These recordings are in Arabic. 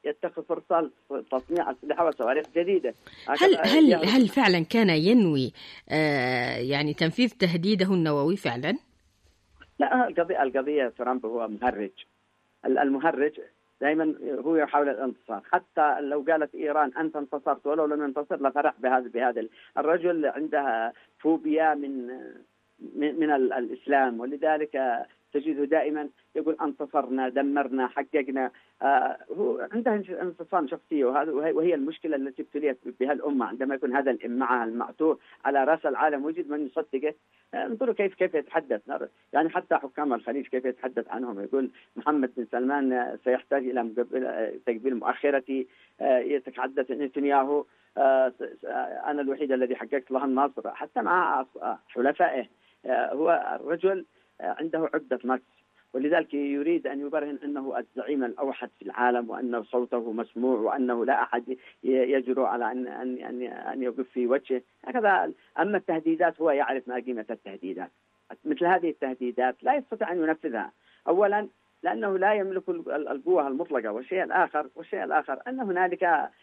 يتخذ فرصة تصنيع أسلحة وصواريخ جديدة. هل فعلا كان ينوي يعني تنفيذ تهديده النووي فعلا؟ لا، القضية ترامب هو مهرج. المهرج دائما هو يحاول الانتصار، حتى لو قالت إيران أنت انتصرت ولو لم ينتصر لفرح بهذا الرجل. عنده فوبيا من الإسلام، ولذلك تجده دائما يقول انتصرنا، دمرنا، حققنا. هو عنده انفصام شخصية، وهي المشكلة التي ابتليت بها الأمة. عندما يكون هذا الإمعة المعتوه على رأس العالم ويجد من يصدقه. انظروا كيف يتحدث، يعني حتى حكام الخليج كيف يتحدث عنهم. يقول محمد بن سلمان سيحتاج إلى تقبيل مؤخرتي. يتحدث نتنياهو أنا الوحيد الذي حققت له النصر حتى مع حلفائه. هو الرجل عنده عقدة نقص، ولذلك يريد أن يبرهن أنه الزعيم الأوحد في العالم، وأن صوته مسموع، وأنه لا أحد يجرؤ على أن يقف في وجهه هكذا. أما التهديدات هو يعرف ما قيمة التهديدات. مثل هذه التهديدات لا يستطيع أن ينفذها، أولا لأنه لا يملك القوة المطلقة، والشيء الآخر أن هنالك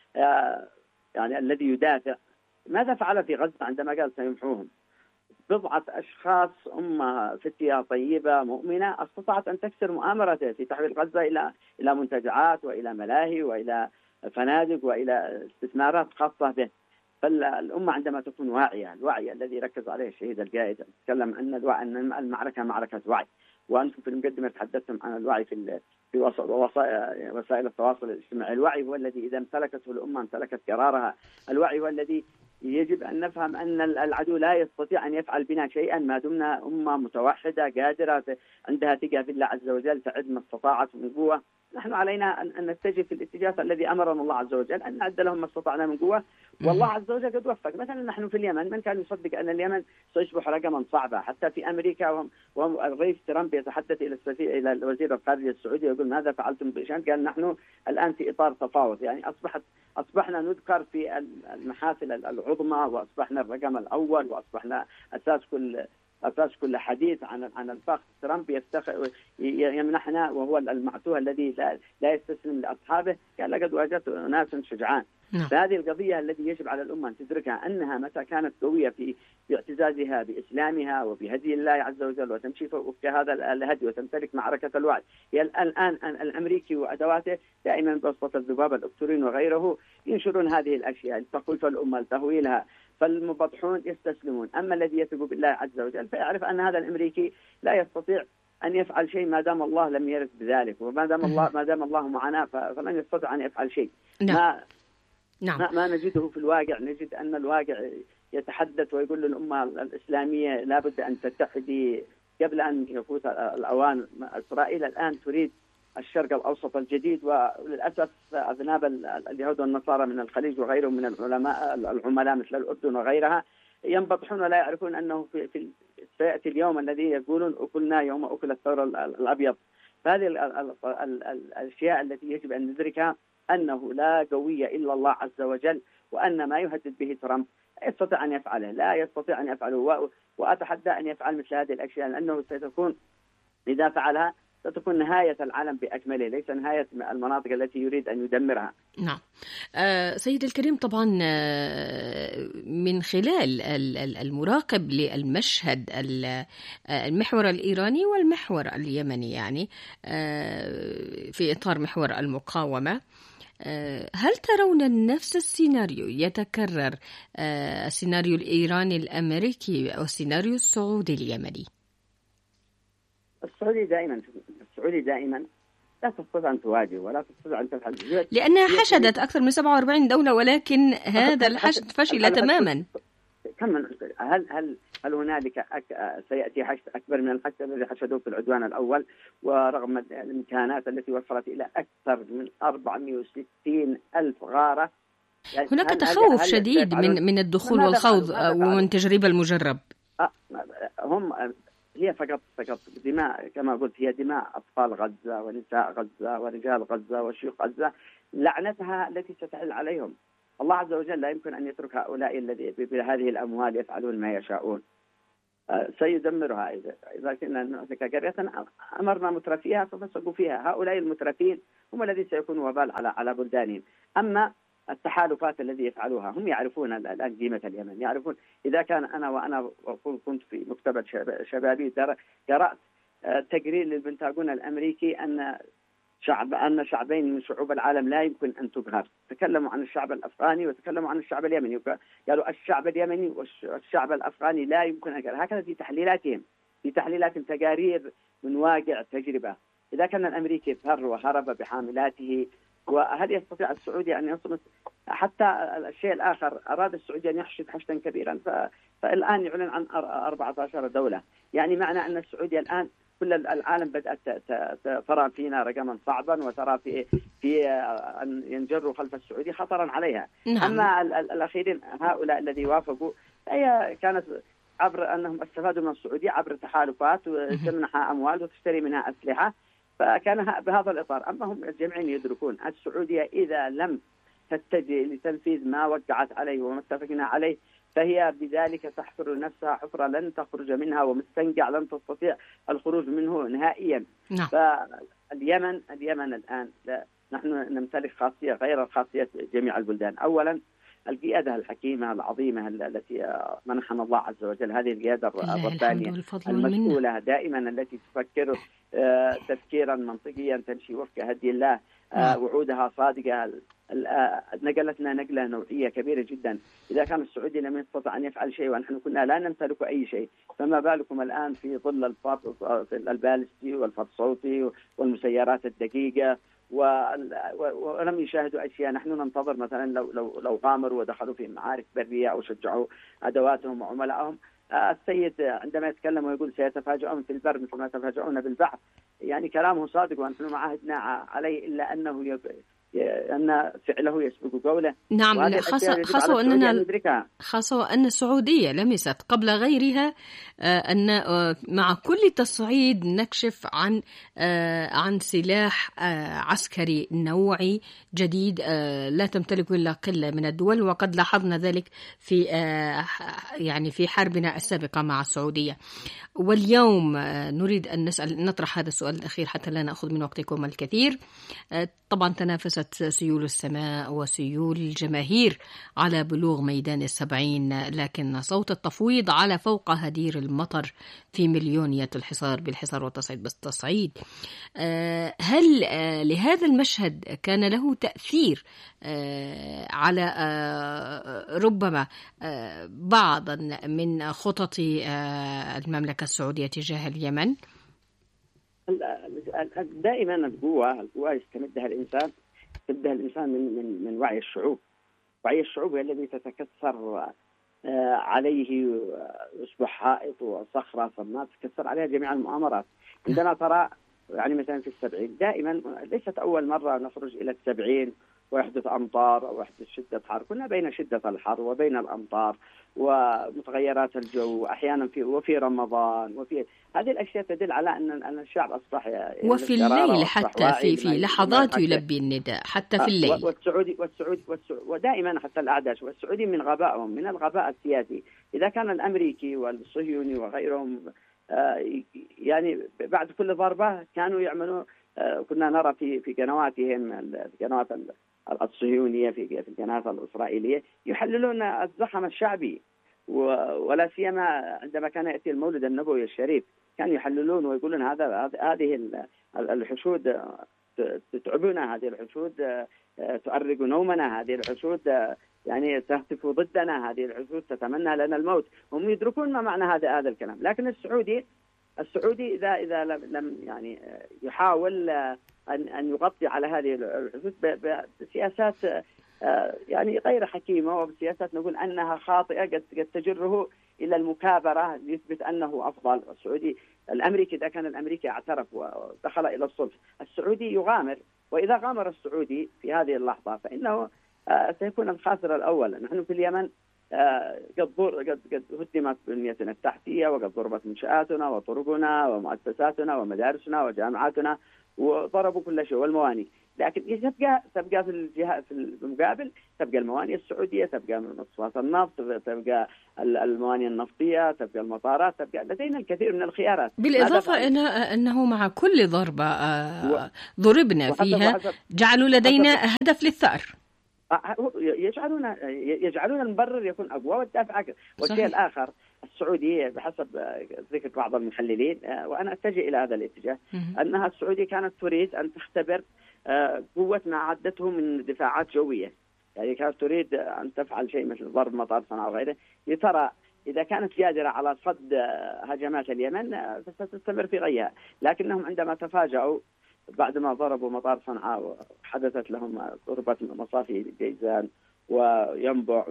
يعني الذي يدافع. ماذا فعل في غزة عندما قال سيمحوهم؟ بضعة أشخاص أمة فتية طيبة مؤمنة استطاعت أن تكسر مؤامرته في تحويل غزة إلى منتجعات وإلى ملاهي وإلى فنادق وإلى استثمارات خاصة به. فالأمة عندما تكون واعية، الوعي الذي ركز عليه الشهيد القائد، تكلم أن المعركة معركة وعي. وأنتم في المقدمة تحدثتم عن الوعي في وسائل التواصل الاجتماعي. الوعي هو الذي إذا امتلكته الأمة امتلكت قرارها. الوعي هو الذي يجب أن نفهم أن العدو لا يستطيع أن يفعل بنا شيئا ما دمنا أمة متوحدة قادرة عندها ثقة في الله عز وجل، تعد ما استطاعت من قوة. نحن علينا أن نتجه في الاتجاه الذي أمرنا الله عز وجل أن نعد لهم ما استطعنا من قوة، والله عز وجل قد وفق. مثلا نحن في اليمن، من كان يصدق أن اليمن سيصبح رقما صعبا؟ حتى في أمريكا والرئيس ترامب يتحدث إلى وزير الخارجية السعودي يقول ماذا فعلتم بشأن؟ قال نحن الآن في إطار تفاوض. يعني أصبحنا نذكر في المحافل العظمى، وأصبحنا الرقم الأول، وأصبحنا أساس كل حديث عن الفخر. ترامب يمنحنا، وهو المعتوه الذي لا يستسلم لأصحابه. قال لقد واجهت ناس شجعان. فهذه القضية التي يجب على الأمة أن تدركها، أنها متى كانت قوية في اعتزازها بإسلامها وبهدي الله عز وجل وتمشي وفق هذا الهدي وتمتلك معركة الوعي. الآن الأمريكي وأدواته دائما بواسطة الذباب الأكتورين وغيره ينشرون هذه الأشياء تخويف الأمة لتهويلها، فالمبطحون يستسلمون. أما الذي يثق بالله عز وجل فيعرف أن هذا الأمريكي لا يستطيع أن يفعل شيء ما دام الله لم يرد بذلك، وما دام الله معنا فلن يستطيع أن يفعل شيء. ما نجده في الواقع. نجد أن الواقع يتحدث ويقول للأمة الإسلامية لابد أن تتحدي قبل أن يفوت الأوان. إسرائيل الآن تريد الشرق الأوسط الجديد، وللأسف أذناب اليهود والنصارى من الخليج وغيرهم من العملاء مثل الأردن وغيرها ينبطحون ولا يعرفون أنه سيأتي اليوم الذي يقولون أكلنا يوم أكل الثور الأبيض. فهذه الأشياء التي يجب أن ندركها، أنه لا قوية إلا الله عز وجل، وأن ما يهدد به ترامب يستطيع أن يفعله، لا يستطيع أن يفعله. وأتحدى أن يفعل مثل هذه الأشياء، لأنه ستكون إذا فعلها ستكون نهاية العالم بأكمله، ليس نهاية المناطق التي يريد أن يدمرها. نعم. سيد الكريم، طبعا من خلال المراقب للمشهد المحور الإيراني والمحور اليمني، يعني في إطار محور المقاومة، هل ترون نفس السيناريو يتكرر، السيناريو الإيراني الأمريكي أو السيناريو السعودي اليمني؟ السعودي دائما لا تستطيع أن تواجه ولا تستطيع أن تفعل، لأنها حشدت أكثر من 47 دولة، ولكن هذا الحشد فشل تماما. هل هنالك سيأتي حشد أكبر من الحشد الذي حشدوه في العدوان الأول؟ ورغم الإمكانات التي وفرت إلى أكثر من 460 ألف غارة، يعني هناك تخوف شديد من الدخول والخوض ومن تجربة المجرب. هي فقط دماء، كما قلت، هي دماء أطفال غزة ونساء غزة ورجال غزة وشيوخ غزة، لعنتها التي ستحل عليهم. الله عز وجل لا يمكن أن يترك هؤلاء الذي بهذه الأموال يفعلون ما يشاءون. سيدمرها. إذا كنا نهلك قرية أمرنا مترفيها ففسقوا فيها. هؤلاء المترفين هم الذين سيكونوا وبال على بلدانهم. أما التحالفات الذي يفعلوها هم يعرفون الآن قيمة اليمن، يعرفون. إذا كان وأنا كنت في مكتبة شبابي قرأت تقرير للبنتاغون الأمريكي أن شعبين من شعوب العالم لا يمكن أن تقهر. تكلموا عن الشعب الأفغاني وتكلموا عن الشعب اليمني، قالوا الشعب اليمني والشعب الأفغاني لا يمكن أن يقهر. هكذا في تحليلاتهم تقارير من واقع تجربة. إذا كان الأمريكي فر وهرب بحاملاته، وهل يستطيع السعودي أن يصمت؟ حتى الشيء الآخر، أراد السعودي أن يحشد حشدا كبيرا فالآن يعلن عن 14 دولة. يعني معنى أن السعودية الآن كل العالم بدأت ترى فينا رقما صعبا، وترى في أن ينجروا خلف السعودية خطرا عليها. نعم. أما الأخيرين هؤلاء الذي وافقوا هي كانت عبر أنهم استفادوا من السعودية عبر تحالفات وتمنح أموال وتشتري منها أسلحة، فكان بهذا الإطار. أما هم الجميعين يدركون السعودية إذا لم تتجه لتنفيذ ما وقعت عليه وما اتفقنا عليه فهي بذلك تحفر نفسها حفرة لن تخرج منها، ومستنقع لن تستطيع الخروج منه نهائيا. نعم. فاليمن الآن نحن نمتلك خاصية غير خاصية جميع البلدان. أولا القيادة الحكيمة العظيمة التي منحنا الله عز وجل، هذه القيادة الربانية المسؤولة دائما التي تفكر تفكيرا منطقيا تمشي وفق هدي الله. وعودها صادقة، نقلتنا نقلة نوعية كبيرة جدا. إذا كان السعودي لم يستطع أن يفعل شيء ونحن كنا لا نمتلك أي شيء، فما بالكم الآن في ظل البالستي والفرد الصوتي والمسيرات الدقيقة، ولم يشاهدوا أشياء. نحن ننتظر مثلا لو غامروا ودخلوا في معارك برية أو شجعوا أدواتهم وعملائهم. السيد عندما يتكلم ويقول سيتفاجؤون في البر مثل ما يتفاجؤون بالبحر، يعني كلامه صادق ونحن ما عهدنا عليه إلا أن فعله يسبق قوله. نعم، خاصة وأن السعودية لمست قبل غيرها أن مع كل تصعيد نكشف عن سلاح عسكري نوعي جديد لا تمتلك إلا قلة من الدول، وقد لاحظنا ذلك في حربنا السابقة مع السعودية. واليوم نريد أن نطرح هذا السؤال الأخير حتى لا نأخذ من وقتكم الكثير. طبعا تنافست سيول السماء وسيول الجماهير على بلوغ ميدان 70، لكن صوت التفويض على فوق هدير المطر في مليونية الحصار بالحصار والتصعيد بالتصعيد. هل لهذا المشهد كان له تأثير على ربما بعض من خطط المملكة السعودية تجاه اليمن؟ دائما القوة يستمدها الإنسان من وعي الشعوب. وعي الشعوب هي الذي تتكسر عليه يصبح حائط وصخرة صماء تتكسر عليها جميع المؤامرات. عندما ترى يعني مثلا في 70 دائما ليست أول مرة نخرج إلى 70 ويحدث أمطار أو يحدث شدة حر. كنا بين شدة الحر وبين الأمطار ومتغيرات الجو أحيانا وفي رمضان وفي هذه الأشياء تدل على أن الشعب أصبح وفي الليل حتى في لحظات يلبي النداء حتى في الليل. والسعودي ودائما حتى الأعداء والسعودي من غبائهم من الغباء السياسي. إذا كان الأمريكي والصهيوني وغيرهم يعني بعد كل ضربة كانوا يعملوا كنا نرى في قنواتهم القنوات الصهيونية في القنوات الإسرائيلية يحللون الزخم الشعبي، ولا سيما عندما كان يأتي المولد النبوي الشريف كانوا يحللون ويقولون هذه الحشود تتعبنا، هذه الحشود تؤرق نومنا، هذه الحشود يعني تهتف ضدنا، هذه الحشود تتمنى لنا الموت. هم يدركون ما معنى هذا الكلام. لكن السعودي إذا لم يعني يحاول أن يغطي على هذه الحدود بسياسات يعني غير حكيمة وبسياسات نقول أنها خاطئة قد تجره إلى المكابرة ليثبت أنه أفضل. السعودي الأمريكي إذا كان الأمريكي اعترف ودخل إلى الصلح، السعودي يغامر، وإذا غامر السعودي في هذه اللحظة فإنه سيكون الخاسر الأول. نحن في اليمن قد هدمت بنيتنا التحتية وقد ضربت منشآتنا وطرقنا ومؤسساتنا ومدارسنا وجامعاتنا وضربوا كل شيء والمواني. لكن تبقى في الجهة في المقابل تبقى الموانئ السعودية، تبقى مصفات النفط، تبقى الموانئ النفطية، تبقى المطارات، تبقى لدينا الكثير من الخيارات. بالإضافة أنه مع كل ضربة ضربنا فيها جعلوا لدينا هدف للثأر. يجعلون المبرر يكون أقوى والدافع أكثر. والشيء الآخر السعودية بحسب ذكر بعض المحللين، وأنا أتجه إلى هذا الاتجاه، أنها السعودية كانت تريد أن تختبر قوة ما عدته من دفاعات جوية. يعني كانت تريد أن تفعل شيء مثل ضرب مطار صنعاء وغيره، لترى إذا كانت قادرة على صد هجمات اليمن ستستمر في غيها. لكنهم عندما تفاجأوا بعدما ضربوا مطار صنعاء وحدثت لهم ضربة مصافي جيزان وينبع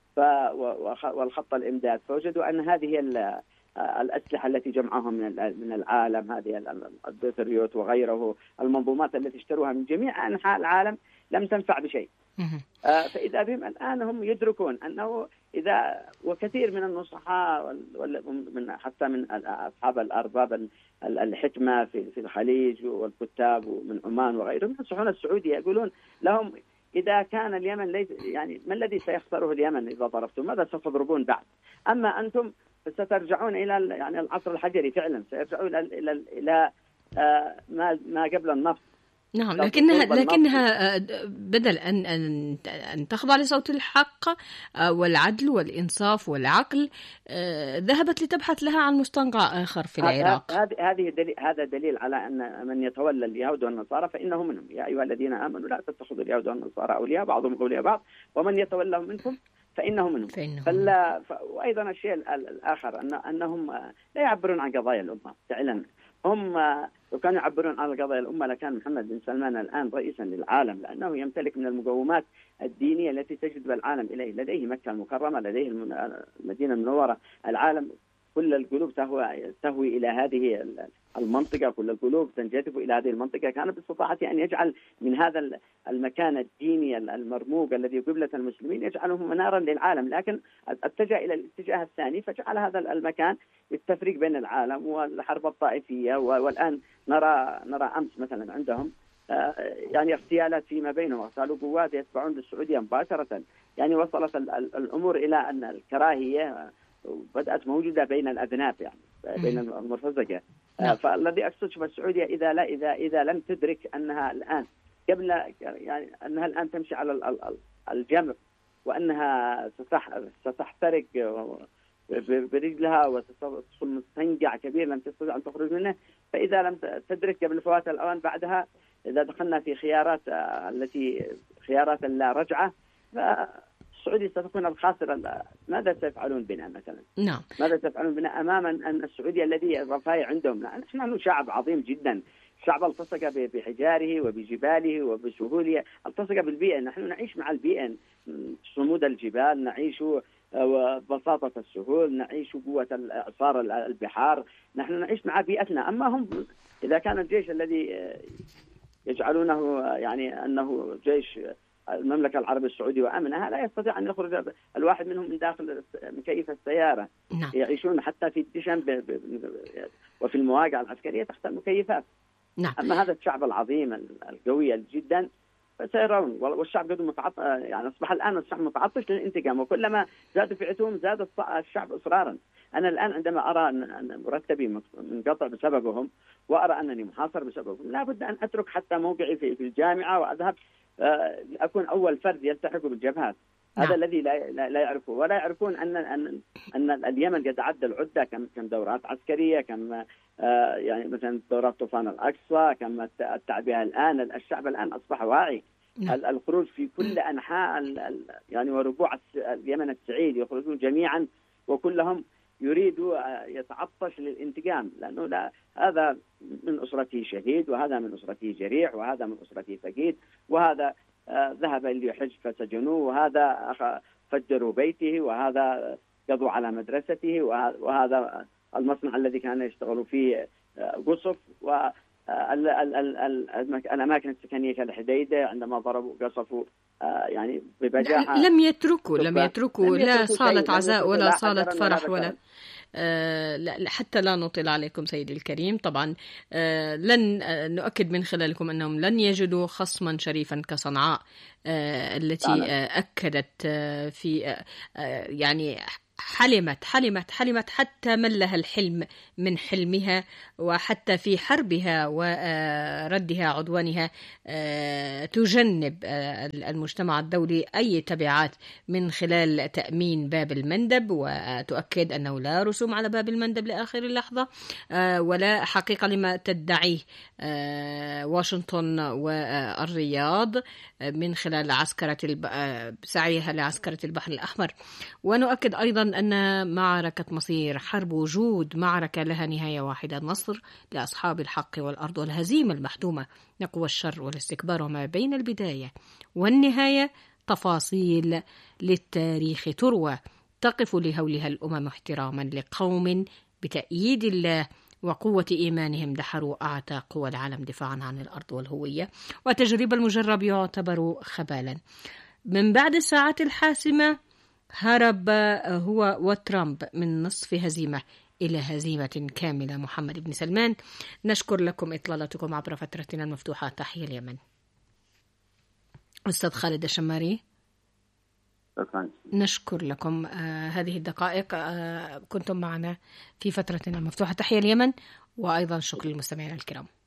والخط الإمداد، فوجدوا أن هذه الأسلحة التي جمعهم من العالم، هذه البتريوت وغيره، المنظومات التي اشتروها من جميع أنحاء العالم لم تنفع بشيء. فإذا بهم الآن هم يدركون أنه إذا، وكثير من النصحاء حتى من أصحاب الأرباب الحكمة في الخليج والكتاب ومن عمان وغيرهم ينصحون السعودية، يقولون لهم إذا كان اليمن ليس، يعني ما الذي سيخسره اليمن إذا ضربتم؟ ماذا ستضربون بعد؟ أما أنتم سترجعون إلى يعني العصر الحجري فعلا، سيرجعون إلى ما قبل النفط. نعم، لكنها بدل أن تخضع لصوت الحق والعدل والإنصاف والعقل، ذهبت لتبحث لها عن مستنقع آخر في العراق. هذا دليل على أن من يتولى اليهود والنصارى فإنه منهم. يا أيها الذين آمنوا لا تتخذوا اليهود والنصارى أولياء بعضهم أولياء بعض ومن يتولهم منكم فإنه منهم. وأيضا الشيء الآخر أنهم لا يعبرون عن قضايا الأمة فعلا. هم لو كانوا يعبرون عن قضايا الأمة لكان محمد بن سلمان الآن رئيسا للعالم، لأنه يمتلك من المقومات الدينية التي تجذب العالم إليه. لديه مكة المكرمة، لديه المدينة المنورة. العالم كل القلوب تهوي إلى هذه المنطقة، كل القلوب تنجذب إلى هذه المنطقة. كان باستطاعته أن يجعل من هذا المكان الديني المرموق الذي قبلة المسلمين يجعله منارا للعالم، لكن اتجه إلى الاتجاه الثاني فجعل هذا المكان التفريق بين العالم والحرب الطائفية. والآن نرى أمس مثلا عندهم يعني اغتيالات فيما بينهم، اغتالوا قوات يتبعون للسعودية مباشرة. يعني وصلت الأمور إلى أن الكراهية بدأت موجودة بين الأذناب، يعني بين المرتزقة. فالذي أقصد شوف السعودية إذا لم تدرك أنها الآن قبل، يعني أنها الآن تمشي على الجمر، وأنها ستحترق برجلها وتصل مستنقع كبير لم تستطيع أن تخرج منه. فإذا لم تدرك قبل فوات الأوان بعدها، إذا دخلنا في خيارات اللا رجعة، السعودية ستكون الخاسرة. ماذا سيفعلون بنا مثلا؟ نعم. ماذا سيفعلون بنا أمام أن السعودية الذي الرفاهية عندهم؟ نحن شعب عظيم جدا، شعب التصق بحجاره وبجباله وبسهوله، التصق بالبيئة. نحن نعيش مع البيئة، صمود الجبال، نعيش بساطة السهول، نعيش قوة إعصار البحار، نحن نعيش مع بيئتنا. أما هم إذا كان الجيش الذي يجعلونه يعني أنه جيش المملكة العربية السعودية وأمنها لا يستطيع أن يخرج الواحد منهم من داخل مكيف السيارة. نعم. يعيشون حتى في الدشم وفي المواقع العسكرية تحت المكيفات. نعم. أما هذا الشعب العظيم القوي جدا فسيرون، والشعب قد متعطش، يعني أصبح الآن الشعب متعطش للانتقام، وكلما زادوا في عتوهم زاد الشعب إصرارا. أنا الآن عندما أرى أن مرتبي منقطع بسببهم وأرى أنني محاصر بسببهم، لا بد أن أترك حتى موقعي في الجامعة وأذهب أكون أول فرد يلتحق بالجبهات. هذا الذي لا يعرفه، ولا يعرفون أن اليمن قد عد العدة، كم دورات عسكرية، كم يعني مثلا دورات طوفان الأقصى، كم التعبئة الآن. الشعب الآن أصبح واعي. الخروج في كل أنحاء يعني وربوع اليمن السعيد يخرجون جميعا، وكلهم يريد يتعطش للانتقام، لأنه لا، هذا من أسرته شهيد، وهذا من أسرته جريح، وهذا من أسرته فقيد، وهذا ذهب ليحج فسجنوه، وهذا فجروا بيته، وهذا قضوا على مدرسته، وهذا المصنع الذي كان يشتغل فيه قصف. الأماكن السكنية كالحديدة عندما ضربوا قصفوا يعني ببجاحة. لم يتركوا لا صالة عزاء ولا صالة فرح ولا حتى لا نطيل عليكم سيدي الكريم. طبعا لن نؤكد من خلالكم أنهم لن يجدوا خصما شريفا كصنعاء التي أكدت في يعني حلمت حتى ملها الحلم من حلمها، وحتى في حربها وردها عدوانها تجنب المجتمع الدولي أي تبعات من خلال تأمين باب المندب، وتؤكد أنه لا رسوم على باب المندب لآخر اللحظة، ولا حقيقة لما تدعيه واشنطن والرياض من خلال سعيها لعسكرة البحر الأحمر. ونؤكد أيضا أن معركة مصير حرب وجود معركة لها نهاية واحدة، النصر لأصحاب الحق والأرض والهزيمة المحتومة لقوى الشر والاستكبار، وما بين البداية والنهاية تفاصيل للتاريخ تروى تقف لهولها الأمم احتراما لقوم بتأييد الله وقوة إيمانهم دحروا أعتى قوى العالم دفاعا عن الأرض والهوية. وتجريب المجرب يعتبر خبالا. من بعد الساعات الحاسمة هرب هو وترامب من نصف هزيمة إلى هزيمة كاملة. محمد بن سلمان، نشكر لكم إطلالتكم عبر فترتنا المفتوحة. تحية اليمن. أستاذ خالد الشماري، نشكر لكم هذه الدقائق، كنتم معنا في فترتنا المفتوحة. تحية اليمن، وأيضا شكر للمستمعين الكرام.